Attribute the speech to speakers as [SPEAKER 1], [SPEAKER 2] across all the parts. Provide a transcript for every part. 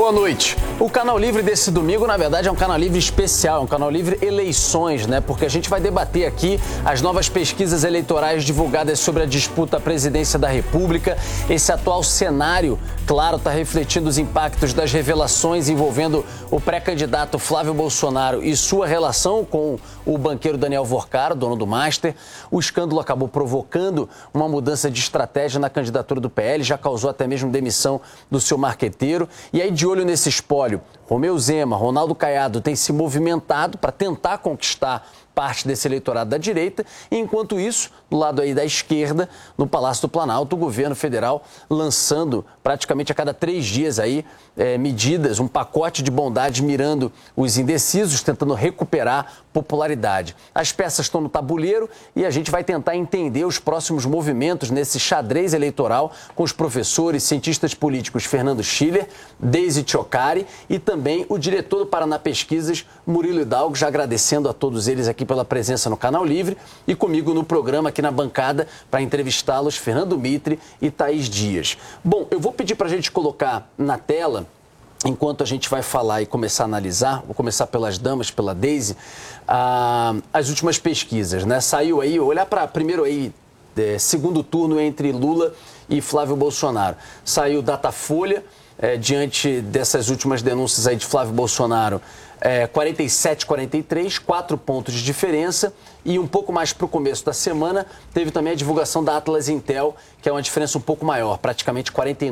[SPEAKER 1] Boa noite. O Canal Livre desse domingo, na verdade, é um Canal Livre especial, é um Canal Livre eleições, né? Porque a gente vai debater aqui as novas pesquisas eleitorais divulgadas sobre a disputa à presidência da República. Esse atual cenário, claro, está refletindo os impactos das revelações envolvendo o pré-candidato Flávio Bolsonaro e sua relação com o banqueiro Daniel Vorcaro, dono do Master. O escândalo acabou provocando uma mudança de estratégia na candidatura do PL, já causou até mesmo demissão do seu marqueteiro. E aí, de olho nesse espólio, Romeu Zema, Ronaldo Caiado têm se movimentado para tentar conquistar parte desse eleitorado da direita, e enquanto isso, do lado aí da esquerda, no Palácio do Planalto, o governo federal lançando praticamente a cada 3 dias aí medidas, um pacote de bondade mirando os indecisos, tentando recuperar popularidade. As peças estão no tabuleiro e a gente vai tentar entender os próximos movimentos nesse xadrez eleitoral com os professores, cientistas políticos Fernando Schiller, Deise Tchocari e também o diretor do Paraná Pesquisas, Murilo Hidalgo, já agradecendo a todos eles aqui pela presença no Canal Livre e comigo no programa aqui na bancada para entrevistá-los, Fernando Mitre e Thaís Dias. Bom, eu vou pedir para a gente colocar na tela, enquanto a gente vai falar e começar a analisar, vou começar pelas damas, pela Deise, as últimas pesquisas, né? Saiu aí, olhar para primeiro aí, segundo turno entre Lula e Flávio Bolsonaro. Saiu Datafolha, diante dessas últimas denúncias aí de Flávio Bolsonaro, 47-43, 4 pontos de diferença, e um pouco mais para o começo da semana teve também a divulgação da Atlas Intel, que é uma diferença um pouco maior, praticamente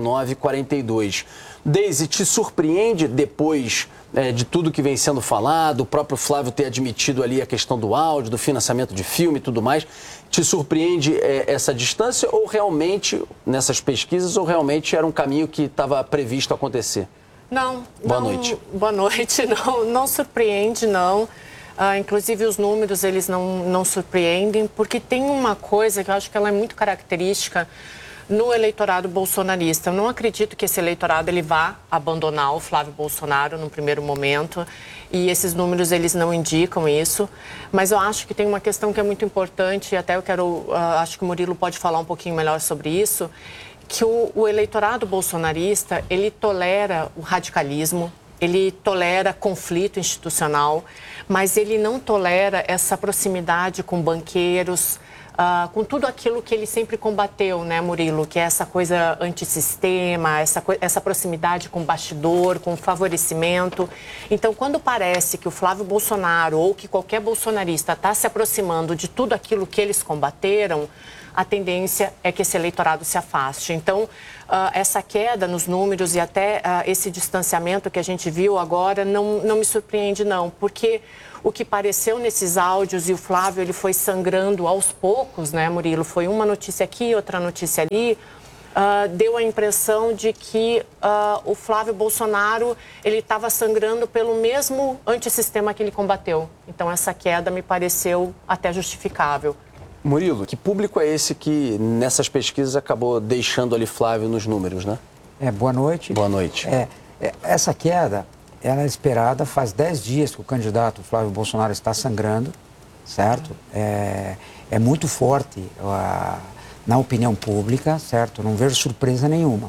[SPEAKER 1] 49-42. Deise, te surpreende depois de tudo que vem sendo falado, o próprio Flávio ter admitido ali a questão do áudio, do financiamento de filme e tudo mais, te surpreende essa distância ou realmente, nessas pesquisas, ou realmente era um caminho que estava previsto acontecer?
[SPEAKER 2] Não.
[SPEAKER 1] Boa noite.
[SPEAKER 2] Boa noite. Não surpreende, não. Inclusive, os números, eles não surpreendem, porque tem uma coisa que eu acho que ela é muito característica no eleitorado bolsonarista. Eu não acredito que esse eleitorado ele vá abandonar o Flávio Bolsonaro no primeiro momento, e esses números eles não indicam isso, mas eu acho que tem uma questão que é muito importante, e até eu quero, acho que o Murilo pode falar um pouquinho melhor sobre isso, que o eleitorado bolsonarista, ele tolera o radicalismo, ele tolera conflito institucional, mas ele não tolera essa proximidade com banqueiros, com tudo aquilo que ele sempre combateu, né, Murilo? Que é essa coisa antissistema, essa proximidade com o bastidor, com o favorecimento. Então, quando parece que o Flávio Bolsonaro ou que qualquer bolsonarista está se aproximando de tudo aquilo que eles combateram, a tendência é que esse eleitorado se afaste. Então, essa queda nos números e até esse distanciamento que a gente viu agora não me surpreende, não, porque o que pareceu nesses áudios, e o Flávio ele foi sangrando aos poucos, né, Murilo? Foi uma notícia aqui, outra notícia ali, deu a impressão de que o Flávio Bolsonaro ele estava sangrando pelo mesmo antissistema que ele combateu. Então, essa queda me pareceu até justificável.
[SPEAKER 1] Murilo, que público é esse que nessas pesquisas acabou deixando ali Flávio nos números, né?
[SPEAKER 3] Boa noite.
[SPEAKER 1] Boa noite.
[SPEAKER 3] Essa queda, ela é esperada faz 10 dias que o candidato Flávio Bolsonaro está sangrando, certo? É muito forte na opinião pública, certo? Não vejo surpresa nenhuma.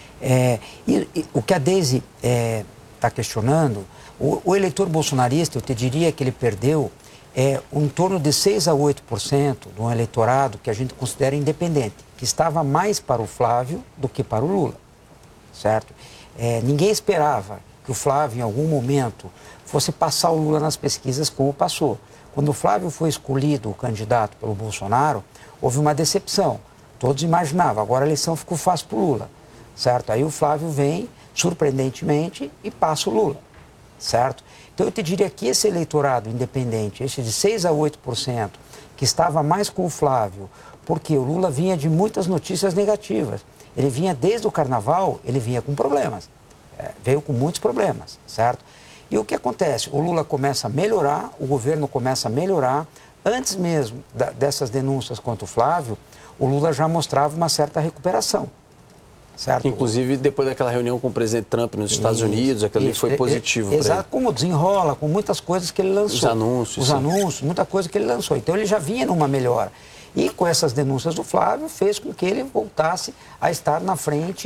[SPEAKER 3] E o que a Deise está questionando, o eleitor bolsonarista, eu te diria que ele perdeu em torno de 6 a 8% de um eleitorado que a gente considera independente, que estava mais para o Flávio do que para o Lula, certo? Ninguém esperava que o Flávio, em algum momento, fosse passar o Lula nas pesquisas como passou. Quando o Flávio foi escolhido o candidato pelo Bolsonaro, houve uma decepção. Todos imaginavam, agora a eleição ficou fácil para o Lula, certo? Aí o Flávio vem, surpreendentemente, e passa o Lula, certo? Então, eu te diria que esse eleitorado independente, esse de 6 a 8%, que estava mais com o Flávio, porque o Lula vinha de muitas notícias negativas. Ele vinha desde o Carnaval, ele vinha com problemas. Veio com muitos problemas, certo? E o que acontece? O Lula começa a melhorar, o governo começa a melhorar. Antes mesmo dessas denúncias contra o Flávio, o Lula já mostrava uma certa recuperação. Certo?
[SPEAKER 1] Inclusive, depois daquela reunião com o presidente Trump nos Estados Unidos, aquilo ali foi positivo.
[SPEAKER 3] Exato, como desenrola, com muitas coisas que ele lançou.
[SPEAKER 1] Os anúncios,
[SPEAKER 3] muita coisa que ele lançou. Então, ele já vinha numa melhora. E com essas denúncias do Flávio, fez com que ele voltasse a estar na frente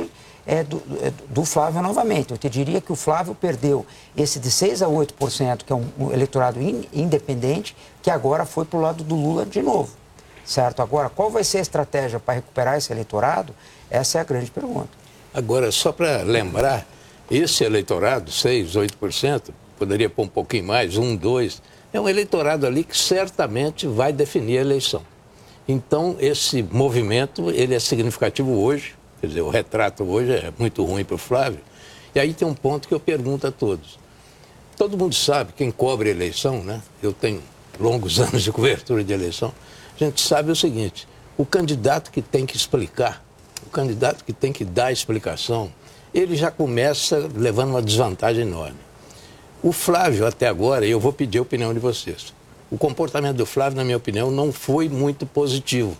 [SPEAKER 3] do Flávio novamente. Eu te diria que o Flávio perdeu esse de 6% a 8%, que é um eleitorado independente, que agora foi para o lado do Lula de novo. Certo? Agora, qual vai ser a estratégia para recuperar esse eleitorado? Essa é a grande pergunta.
[SPEAKER 4] Agora, só para lembrar, esse eleitorado, 6%, 8%, poderia pôr um pouquinho mais, 1%, 2%, é um eleitorado ali que certamente vai definir a eleição. Então, esse movimento, ele é significativo hoje, quer dizer, o retrato hoje é muito ruim para o Flávio. E aí tem um ponto que eu pergunto a todos. Todo mundo sabe, quem cobre a eleição, né? Eu tenho longos anos de cobertura de eleição, a gente sabe o seguinte, o candidato que tem que explicar, o candidato que tem que dar explicação, ele já começa levando uma desvantagem enorme. O Flávio, até agora, e eu vou pedir a opinião de vocês, o comportamento do Flávio, na minha opinião, não foi muito positivo,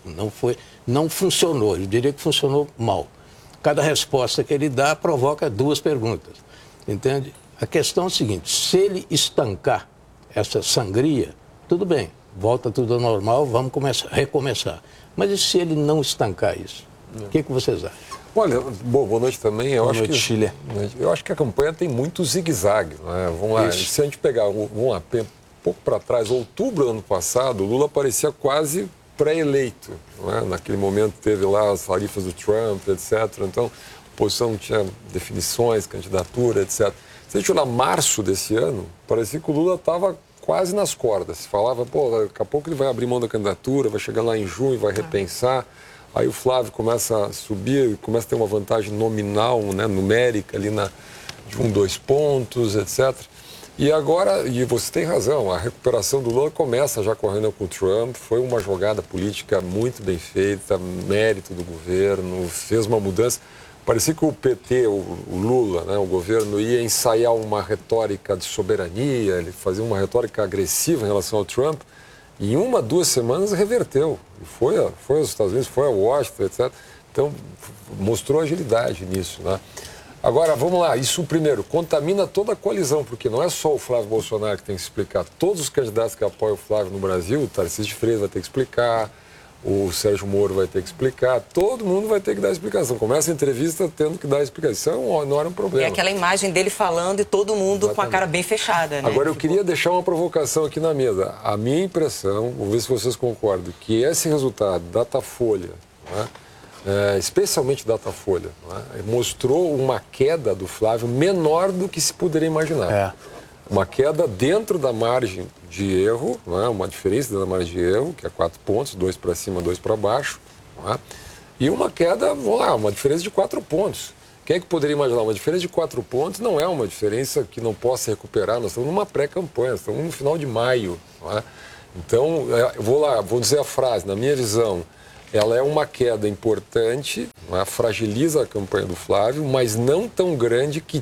[SPEAKER 4] não funcionou, eu diria que funcionou mal. Cada resposta que ele dá provoca duas perguntas, entende? A questão é a seguinte, se ele estancar essa sangria, tudo bem, volta tudo ao normal, vamos recomeçar. Mas e se ele não estancar isso? O que vocês acham?
[SPEAKER 5] Olha, boa noite também.
[SPEAKER 1] Boa noite, Chile.
[SPEAKER 5] Eu acho que a campanha tem muito zigue-zague. Né? Vamos lá,
[SPEAKER 1] isso.
[SPEAKER 5] Se a gente pegar, vamos lá, um pouco para trás, outubro do ano passado, o Lula parecia quase pré-eleito. Né? Naquele momento teve lá as tarifas do Trump, etc. Então, a oposição não tinha definições, candidatura, etc. Se a gente olhar março desse ano, parecia que o Lula estava quase nas cordas. Se falava, pô, daqui a pouco ele vai abrir mão da candidatura, vai chegar lá em junho, vai repensar. Aí o Flávio começa a subir, começa a ter uma vantagem nominal, né, numérica, ali de 1, 2 pontos, etc. E agora, e você tem razão, a recuperação do Lula começa já correndo com o Trump, foi uma jogada política muito bem feita, mérito do governo, fez uma mudança. Parecia que o PT, o Lula, né, o governo, ia ensaiar uma retórica de soberania, ele fazia uma retórica agressiva em relação ao Trump, e em 1, 2 semanas reverteu. Foi aos Estados Unidos, foi a Washington, etc. Então, mostrou agilidade nisso, né? Agora, vamos lá, isso primeiro, contamina toda a coalizão, porque não é só o Flávio Bolsonaro que tem que explicar. Todos os candidatos que apoiam o Flávio no Brasil, o Tarcísio de Freitas vai ter que explicar, o Sérgio Moro vai ter que explicar, todo mundo vai ter que dar explicação. Começa a entrevista tendo que dar explicação, isso é um enorme problema.
[SPEAKER 6] É aquela imagem dele falando e todo mundo com a cara bem fechada, né?
[SPEAKER 5] Agora, eu queria deixar uma provocação aqui na mesa. A minha impressão, vou ver se vocês concordam, que esse resultado, Datafolha, né, especialmente Datafolha, né, mostrou uma queda do Flávio menor do que se poderia imaginar. Uma queda dentro da margem de erro, né, uma diferença da margem de erro, que é 4 pontos, 2 para cima, 2 para baixo, né, e uma queda, vamos lá, uma diferença de 4 pontos. Quem é que poderia imaginar? Uma diferença de 4 pontos não é uma diferença que não possa recuperar, nós estamos numa pré-campanha, estamos no final de maio. Né? Então, vou dizer a frase, na minha visão, ela é uma queda importante, né, fragiliza a campanha do Flávio, mas não tão grande que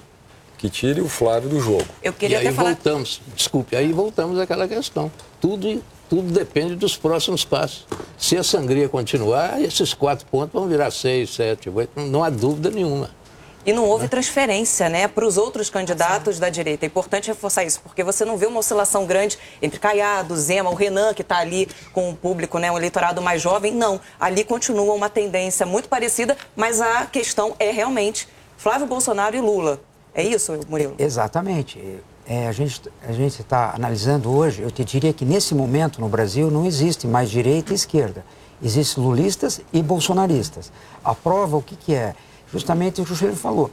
[SPEAKER 5] tire o Flávio do jogo.
[SPEAKER 6] Eu queria
[SPEAKER 4] e aí voltamos àquela questão. Tudo depende dos próximos passos. Se a sangria continuar, esses 4 pontos vão virar 6, 7, 8, não há dúvida nenhuma.
[SPEAKER 6] E não houve transferência, né, para os outros candidatos da direita. É importante reforçar isso, porque você não vê uma oscilação grande entre Caiado, Zema, o Renan, que está ali com o público, né, um eleitorado mais jovem. Não, ali continua uma tendência muito parecida, mas a questão é realmente Flávio Bolsonaro e Lula. É isso, Murilo?
[SPEAKER 3] Exatamente. A gente está analisando hoje, eu te diria que nesse momento no Brasil não existe mais direita e esquerda. Existem lulistas e bolsonaristas. A prova, o que é? Justamente o que o Chile falou.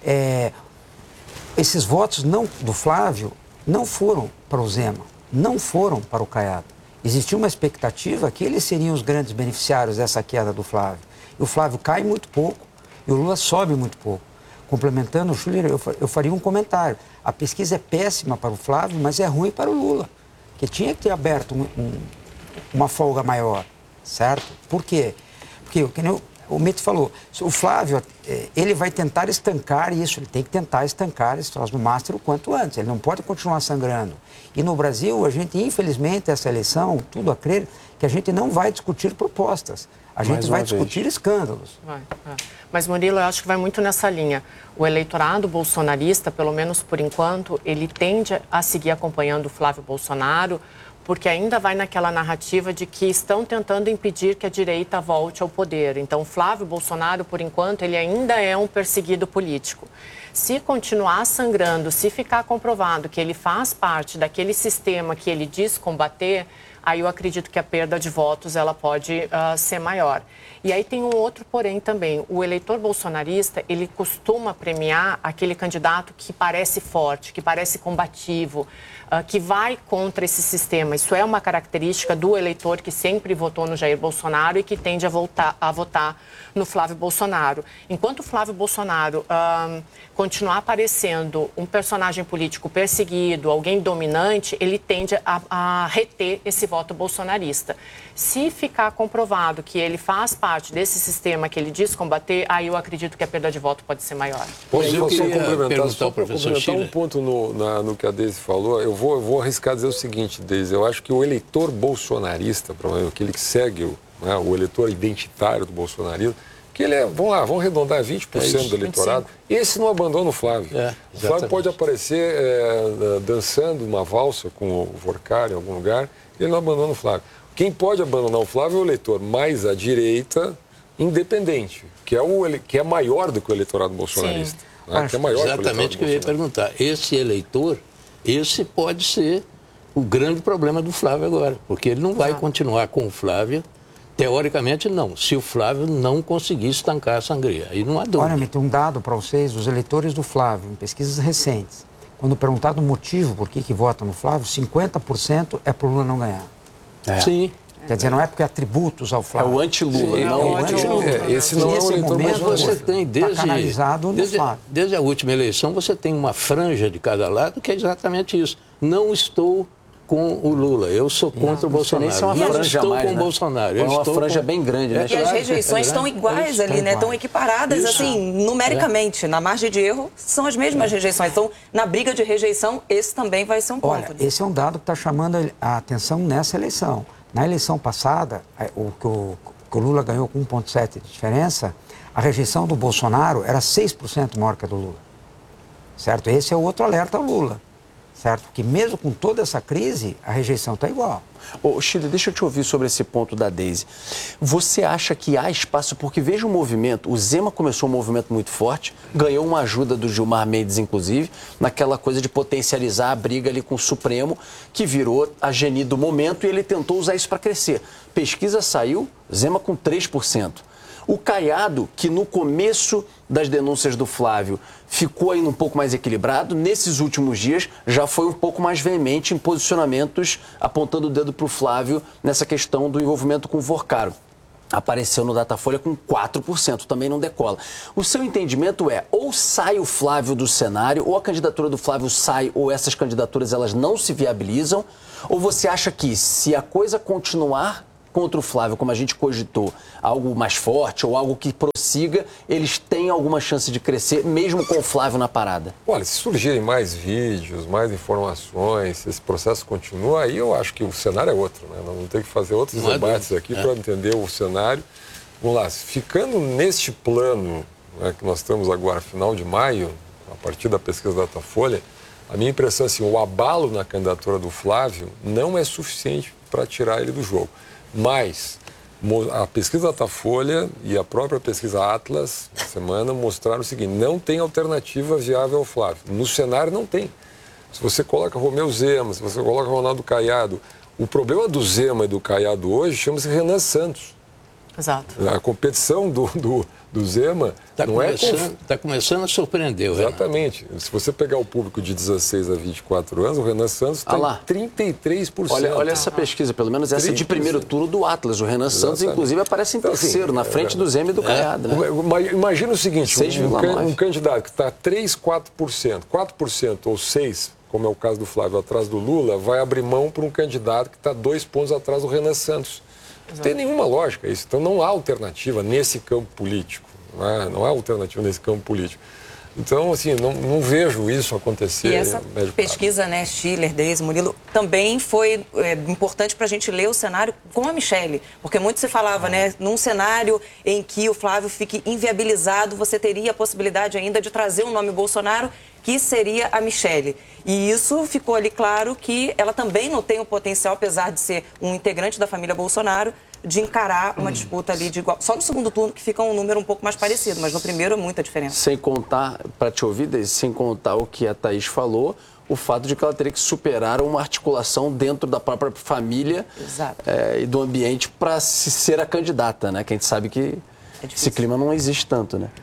[SPEAKER 3] Esses votos do Flávio não foram para o Zema, não foram para o Caiado. Existia uma expectativa que eles seriam os grandes beneficiários dessa queda do Flávio. E o Flávio cai muito pouco e o Lula sobe muito pouco. Complementando o Schuller, eu faria um comentário. A pesquisa é péssima para o Flávio, mas é ruim para o Lula, que tinha que ter aberto uma folga maior, certo? Por quê? Porque, como o Mito falou, o Flávio, ele vai tentar estancar isso, ele tem que tentar estancar esse troço do Master o quanto antes, ele não pode continuar sangrando. E no Brasil, a gente, infelizmente, essa eleição, tudo a crer, que a gente não vai discutir propostas, a gente vai discutir escândalos.
[SPEAKER 2] Mas, Murilo, eu acho que vai muito nessa linha. O eleitorado bolsonarista, pelo menos por enquanto, ele tende a seguir acompanhando o Flávio Bolsonaro, porque ainda vai naquela narrativa de que estão tentando impedir que a direita volte ao poder. Então, Flávio Bolsonaro, por enquanto, ele ainda é um perseguido político. Se continuar sangrando, se ficar comprovado que ele faz parte daquele sistema que ele diz combater, aí eu acredito que a perda de votos ela pode ser maior. E aí tem um outro porém também. O eleitor bolsonarista, ele costuma premiar aquele candidato que parece forte, que parece combativo, que vai contra esse sistema. Isso é uma característica do eleitor que sempre votou no Jair Bolsonaro e que tende a votar no Flávio Bolsonaro. Enquanto o Flávio Bolsonaro continuar aparecendo um personagem político perseguido, alguém dominante, ele tende a reter esse voto bolsonarista. Se ficar comprovado que ele faz parte desse sistema que ele diz combater, aí eu acredito que a perda de voto pode ser maior.
[SPEAKER 5] Eu queria complementar,
[SPEAKER 4] só para
[SPEAKER 5] complementar um ponto no que a Deise falou. Eu vou arriscar dizer o seguinte, Deise, eu acho que o eleitor bolsonarista, provavelmente aquele que segue o eleitor identitário do bolsonarismo, que ele é, vamos arredondar, 20% do eleitorado, 25%. Esse não abandona o Flávio. O Flávio pode aparecer dançando uma valsa com o Vorkar em algum lugar, ele não abandona o Flávio. Quem pode abandonar o Flávio é o eleitor mais à direita, independente, que é maior do que o eleitorado bolsonarista. Né? Que é maior
[SPEAKER 4] exatamente o que eu ia perguntar. Esse eleitor, esse pode ser o grande problema do Flávio agora, porque ele não vai continuar com o Flávio. Teoricamente, não. Se o Flávio não conseguir estancar a sangria, aí não há dúvida.
[SPEAKER 3] Olha, tem um dado para vocês, os eleitores do Flávio, em pesquisas recentes, quando perguntado o motivo por que votam no Flávio, 50% é para o Lula não ganhar.
[SPEAKER 4] Sim.
[SPEAKER 3] Quer dizer, não é porque há atributos ao Flávio.
[SPEAKER 1] É o anti-Lula.
[SPEAKER 3] É o anti-Lula.
[SPEAKER 5] Esse não é o eleitor
[SPEAKER 4] Mas você tem,
[SPEAKER 3] canalizado no Flávio.
[SPEAKER 4] Desde a última eleição, você tem uma franja de cada lado que é exatamente isso. Não estou com o Lula, eu sou contra o Bolsonaro.
[SPEAKER 1] Isso é uma franja
[SPEAKER 4] estou
[SPEAKER 1] mais,
[SPEAKER 4] com o Bolsonaro.
[SPEAKER 1] É uma franja bem grande, né?
[SPEAKER 6] E as rejeições estão iguais ali, né? Estão equiparadas, assim, numericamente. Na margem de erro, são as mesmas rejeições. Então, na briga de rejeição, esse também vai ser um ponto.
[SPEAKER 3] Olha, esse é um dado que está chamando a atenção nessa eleição. Na eleição passada, o que o Lula ganhou com 1,7 de diferença, a rejeição do Bolsonaro era 6% maior que a do Lula. Certo? Esse é o outro alerta ao Lula. Certo? Porque mesmo com toda essa crise, a rejeição está igual.
[SPEAKER 1] Ô, Chile, deixa eu te ouvir sobre esse ponto da Deise. Você acha que há espaço, porque veja o movimento, o Zema começou um movimento muito forte, ganhou uma ajuda do Gilmar Mendes, inclusive, naquela coisa de potencializar a briga ali com o Supremo, que virou a geni do momento e ele tentou usar isso para crescer. Pesquisa saiu, Zema com 3%. O Caiado, que no começo das denúncias do Flávio ficou ainda um pouco mais equilibrado, nesses últimos dias já foi um pouco mais veemente em posicionamentos apontando o dedo para o Flávio nessa questão do envolvimento com o Vorkar. Apareceu no Datafolha com 4%, também não decola. O seu entendimento é, ou sai o Flávio do cenário, ou a candidatura do Flávio sai, ou essas candidaturas elas não se viabilizam, ou você acha que se a coisa continuar contra o Flávio, como a gente cogitou, algo mais forte ou algo que prossiga, eles têm alguma chance de crescer, mesmo com o Flávio na parada?
[SPEAKER 5] Olha, se surgirem mais vídeos, mais informações, se esse processo continua, aí eu acho que o cenário é outro, né? Nós vamos ter que fazer outros debates aqui para entender o cenário. Vamos lá, ficando neste plano, né, que nós estamos agora, final de maio, a partir da pesquisa da Datafolha, a minha impressão é assim, o abalo na candidatura do Flávio não é suficiente para tirar ele do jogo. Mas a pesquisa Datafolha e a própria pesquisa Atlas, na semana, mostraram o seguinte, não tem alternativa viável ao Flávio. No cenário não tem. Se você coloca Romeu Zema, se você coloca Ronaldo Caiado, o problema do Zema e do Caiado hoje chama-se Renan Santos.
[SPEAKER 2] Exato.
[SPEAKER 5] A competição do Zema não é...
[SPEAKER 4] Está começando a surpreender o
[SPEAKER 5] Exatamente. Se você pegar o público de 16 a 24 anos, o Renan Santos tem 33%.
[SPEAKER 1] Olha essa pesquisa, pelo menos essa 30%. De primeiro turno do Atlas. O Renan Santos, inclusive, aparece em terceiro, na frente do Zema e do Caiado. Né?
[SPEAKER 5] Imagina o seguinte, um candidato que está 3, 4%, 4% ou 6%, como é o caso do Flávio, atrás do Lula, vai abrir mão para um candidato que está 2 pontos atrás do Renan Santos. Não tem nenhuma lógica isso. Então não há alternativa nesse campo político. Não há alternativa nesse campo político. Então, assim, não vejo isso acontecer.
[SPEAKER 6] E essa pesquisa, né, Schiller, Deise, Murilo, também foi importante para a gente ler o cenário com a Michelle, porque muito se falava, né, num cenário em que o Flávio fique inviabilizado, você teria a possibilidade ainda de trazer o nome Bolsonaro, que seria a Michelle. E isso ficou ali claro que ela também não tem o potencial, apesar de ser um integrante da família Bolsonaro, de encarar uma disputa ali de igual. Só no segundo turno que fica um número um pouco mais parecido, mas no primeiro é muita diferença.
[SPEAKER 1] Sem contar, para te ouvir, Deise, sem contar o que a Thaís falou, o fato de que ela teria que superar uma articulação dentro da própria família e do ambiente para ser a candidata, né? Que a gente sabe que esse clima não existe tanto, né?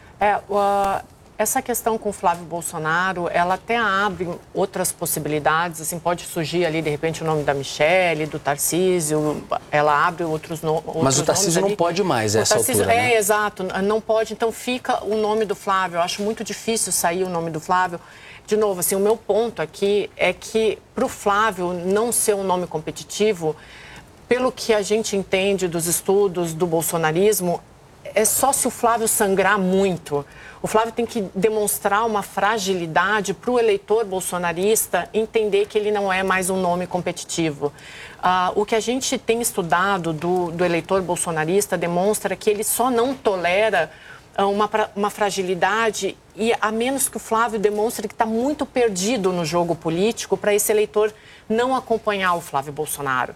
[SPEAKER 2] Essa questão com o Flávio Bolsonaro, ela até abre outras possibilidades, assim, pode surgir ali, de repente, o nome da Michelle, do Tarcísio, ela abre outros nomes.
[SPEAKER 1] Mas o Tarcísio não pode mais, essa altura, né?
[SPEAKER 2] Exato, não pode, então fica o nome do Flávio. Eu acho muito difícil sair o nome do Flávio. De novo, assim, o meu ponto aqui é que, para o Flávio não ser um nome competitivo, pelo que a gente entende dos estudos do bolsonarismo, é só se o Flávio sangrar muito. O Flávio tem que demonstrar uma fragilidade para o eleitor bolsonarista entender que ele não é mais um nome competitivo. O que a gente tem estudado do eleitor bolsonarista demonstra que ele só não tolera uma fragilidade, e a menos que o Flávio demonstre que está muito perdido no jogo político para esse eleitor não acompanhar o Flávio Bolsonaro.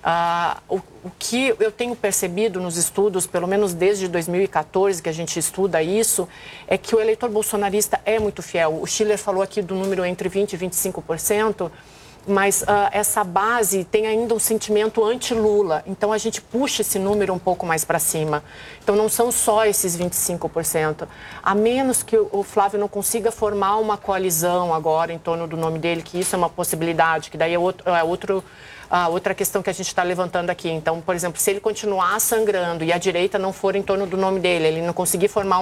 [SPEAKER 2] O que eu tenho percebido nos estudos, pelo menos desde 2014 que a gente estuda isso, é que o eleitor bolsonarista é muito fiel. O Schiller falou aqui do número entre 20% e 25%, mas essa base tem ainda um sentimento anti-Lula. Então, a gente puxa esse número um pouco mais para cima. Então, não são só esses 25%. A menos que o Flávio não consiga formar uma coalizão agora em torno do nome dele, que isso é uma possibilidade, que daí é outra questão que a gente está levantando aqui. Então, por exemplo, se ele continuar sangrando e a direita não for em torno do nome dele, ele não conseguir formar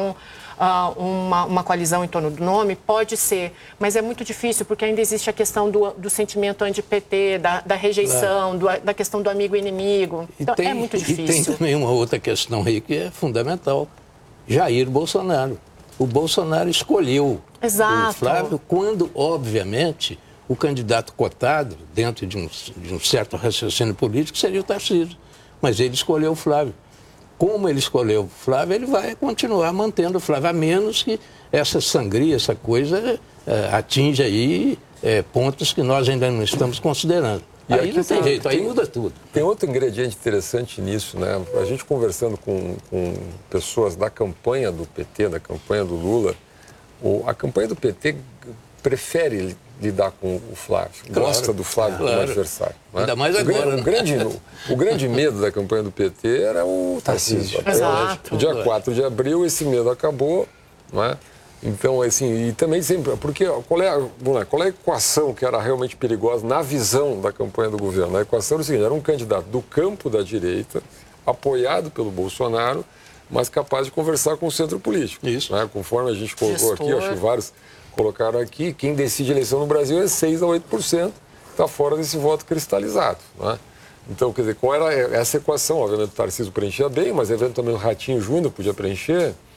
[SPEAKER 2] uma coalizão em torno do nome, pode ser. Mas é muito difícil, porque ainda existe a questão do sentimento anti-PT, da rejeição, da questão do amigo e inimigo. Então, é muito difícil.
[SPEAKER 4] E tem também uma outra questão aí que é fundamental. Jair Bolsonaro. O Bolsonaro escolheu o Flávio quando, obviamente, o candidato cotado, dentro de um certo raciocínio político, seria o Tarcísio. Mas ele escolheu o Flávio. Como ele escolheu o Flávio, ele vai continuar mantendo o Flávio, a menos que essa sangria, essa coisa, atinja aí pontos que nós ainda não estamos considerando. E aí não tem jeito, aí muda tudo.
[SPEAKER 5] Tem outro ingrediente interessante nisso, né? A gente conversando com pessoas da campanha do PT, da campanha do Lula, a campanha do PT prefere lidar com o Flávio, gosta do Flávio como adversário. Né?
[SPEAKER 4] Ainda mais agora.
[SPEAKER 5] O grande medo da campanha do PT era o Tarcísio.
[SPEAKER 2] Exato.
[SPEAKER 5] No dia 4 de abril, esse medo acabou, não é? Então, assim, e também sempre, porque qual é a equação que era realmente perigosa na visão da campanha do governo? A equação era o seguinte: era um candidato do campo da direita, apoiado pelo Bolsonaro, mas capaz de conversar com o centro político. Isso. Né? Conforme a gente colocou aqui, acho que vários colocaram aqui, quem decide a eleição no Brasil é 6% a 8%, está fora desse voto cristalizado. Né? Então, quer dizer, qual era essa equação? Obviamente o Tarcísio preenchia bem, mas eventualmente o Ratinho Júnior podia preencher.